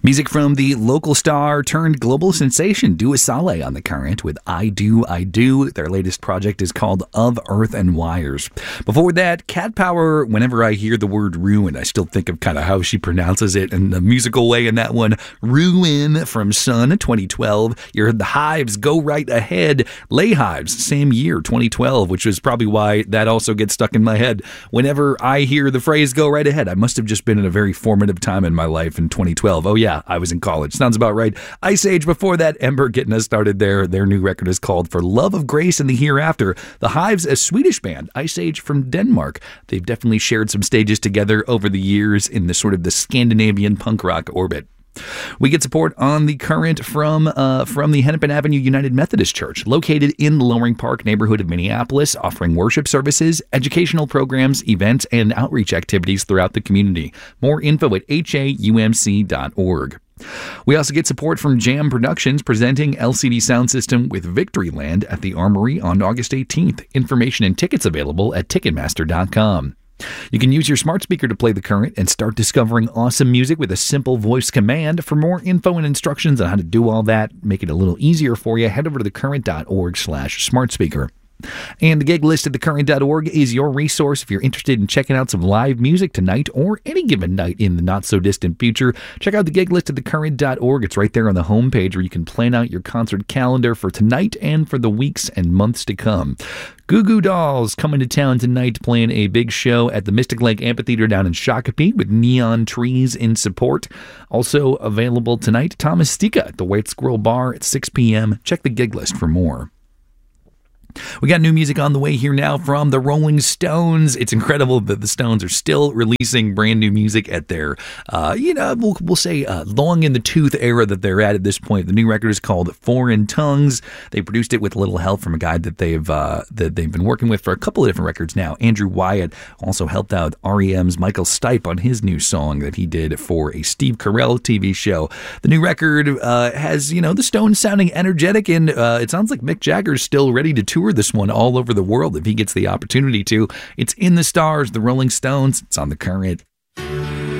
Music from the local star turned global sensation Dua Saleh on the Current with I Do, I Do. Their latest project is called Of Earth and Wires. Before that, Cat Power. Whenever I hear the word ruin, I still think of kind of how she pronounces it in the musical way in that one. Ruin from Sun 2012. You heard the Hives, Go Right Ahead. Lay Hives, same year, 2012, which is probably why that also gets stuck in my head. Whenever I hear the phrase Go Right Ahead, I must have just been in a very formative time in my life in 2012. Oh yeah, I was in college. Sounds about right. Ice Age before that. Ember getting us started there. Their new record is called For Love of Grace and the Hereafter. The Hives, a Swedish band. Ice Age from Denmark. They've definitely shared some stages together over the years in the sort of the Scandinavian punk rock orbit. We get support on the Current from the Hennepin Avenue United Methodist Church, located in the Loring Park neighborhood of Minneapolis, offering worship services, educational programs, events, and outreach activities throughout the community. More info at haumc.org. We also get support from Jam Productions, presenting LCD Sound System with Victoryland at the Armory on August 18th. Information and tickets available at Ticketmaster.com. You can use your smart speaker to play the Current and start discovering awesome music with a simple voice command. For more info and instructions on how to do all that, make it a little easier for you, head over to thecurrent.org/smartspeaker. And the gig list at thecurrent.org is your resource if you're interested in checking out some live music tonight or any given night in the not-so-distant future. Check out the gig list at thecurrent.org. It's right there on the homepage where you can plan out your concert calendar for tonight and for the weeks and months to come. Goo Goo Dolls coming to town tonight, playing a big show at the Mystic Lake Amphitheater down in Shakopee with Neon Trees in support. Also available tonight, Thomas Stika at the White Squirrel Bar at 6 p.m. Check the gig list for more. We got new music on the way here now from the Rolling Stones. It's incredible that the Stones are still releasing brand new music at their, we'll say long in the tooth era that they're at this point. The new record is called Foreign Tongues. They produced it with a little help from a guy that they've been working with for a couple of different records now. Andrew Wyatt also helped out REM's Michael Stipe on his new song that he did for a Steve Carell TV show. The new record has, the Stones sounding energetic, and it sounds like Mick Jagger's still ready to tour this one all over the world if he gets the opportunity to. It's in the stars, the Rolling Stones. It's on the Current.